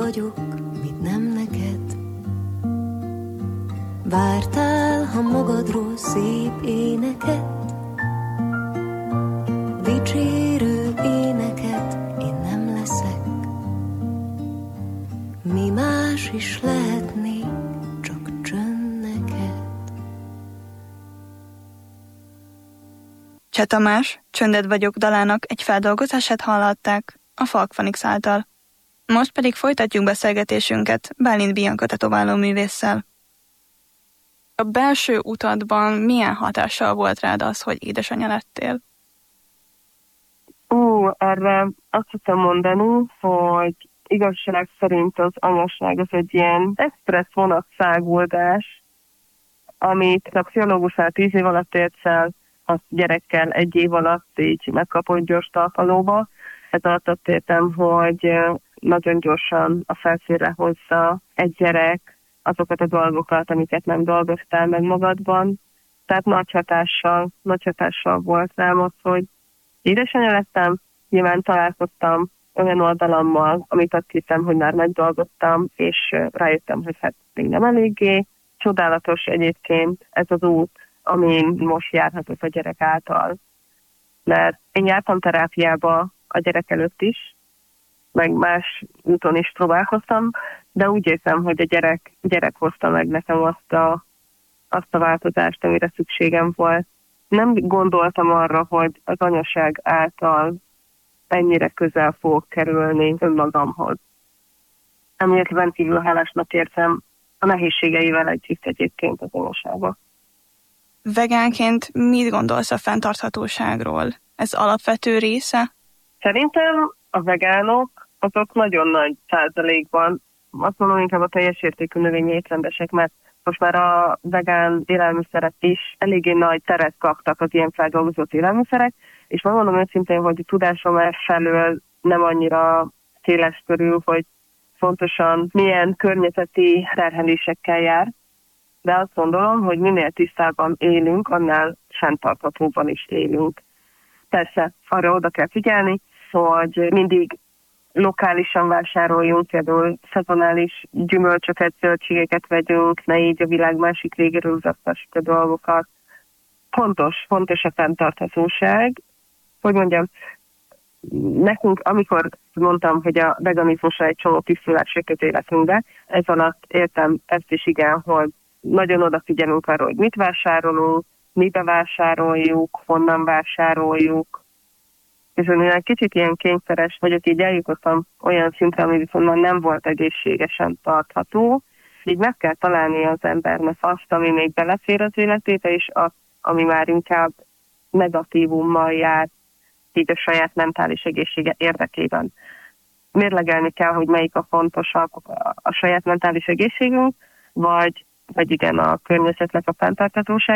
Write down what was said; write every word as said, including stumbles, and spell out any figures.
vagyok, mit nem neked. Vártál, ha magadról szép éneket, dicsérő éneket én nem leszek. Mi más is lehetnék, csak csönd neked. Cseh Tamás, Csönded vagyok dalának egy feldolgozását hallhatták a Folkphonics által. Most pedig folytatjuk beszélgetésünket Bálint Bianca tetoválóművésszel. A belső utadban milyen hatással volt rád az, hogy édesanyja lettél? Ú, erre azt tudtam mondani, hogy igazság szerint az anyaság az egy ilyen express vonatszáguldás, amit a pszichológusnál tíz év alatt érsz el, a gyerekkel egy év alatt így megkapott gyors talpalóba. Ez alatt azt értem, hogy nagyon gyorsan a felszínre hozza egy gyerek azokat a dolgokat, amiket nem dolgoztál meg magadban. Tehát nagy hatással, nagy hatással volt rám az, hogy édesanyja lettem, nyilván találkoztam olyan oldalammal, amit azt hiszem, hogy már megdolgoztam, és rájöttem, hogy hát még nem eléggé. Csodálatos egyébként ez az út, amin most járhatok a gyerek által. Mert én jártam terápiába a gyerek előtt is, meg más úton is próbálkoztam, de úgy érzem, hogy a gyerek, gyerek hozta meg nekem azt a, azt a változást, amire szükségem volt. Nem gondoltam arra, hogy az anyaság által ennyire közel fogok kerülni önmagamhoz. Emiatt rendkívül hálásnak érzem a nehézségeivel együtt egyébként az anyaságba. Vegánként mit gondolsz a fenntarthatóságról? Ez alapvető része? Szerintem a vegánok azok nagyon nagy százalékban, azt mondom inkább a teljes értékű növényi étrendesek, mert most már a vegán élelmiszerek is eléggé nagy teret kaptak az ilyen feldolgozott élelmiszerek, és megmondom őszintén, hogy a tudásom felől nem annyira széles körül, hogy fontosan milyen környezeti terhelésekkel jár, de azt gondolom, hogy minél tisztában élünk, annál fenntarthatóban is élünk. Persze, arra oda kell figyelni, hogy mindig lokálisan vásároljunk, például szezonális gyümölcsöket, zöldségeket vegyünk, ne így a világ másik végéről utaztassuk a dolgokat. Fontos, fontos a fenntarthatóság. Hogy mondjam, nekünk, amikor mondtam, hogy a veganizmusra egy csomó tisztulás jött életünkbe, ez alatt értem ezt is igen, hogy nagyon odafigyelünk arra, hogy mit vásárolunk, mibe vásároljuk, honnan vásároljuk. És én egy kicsit ilyen kényszeres vagyok, így eljutottam olyan szintre, ami viszont nem volt egészségesen tartható. Így meg kell találni az embernek azt, ami még belefér az életébe, és azt, ami már inkább negatívummal jár, így a saját mentális egészsége érdekében. Mérlegelni kell, hogy melyik a fontosabb, a saját mentális egészségünk, vagy, vagy igen, a környezetnek a fenntarthatóság.